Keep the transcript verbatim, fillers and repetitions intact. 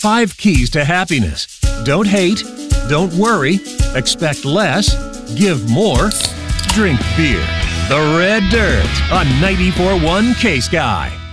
five keys to happiness. Don't hate. Don't worry. Expect less. Give more. Drink beer. The Red Dirt on ninety-four point one K-Sky.